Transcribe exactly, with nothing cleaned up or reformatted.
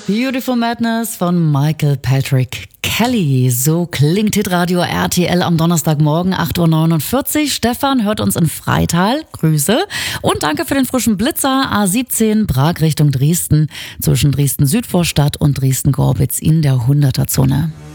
Beautiful Madness von Michael Patrick Kelly. So klingt Hitradio R T L am Donnerstagmorgen, acht Uhr neunundvierzig. Stefan hört uns in Freital. Grüße. Und danke für den frischen Blitzer. A siebzehn, Prag Richtung Dresden, zwischen Dresden-Südvorstadt und Dresden-Gorbitz in der hunderter Zone.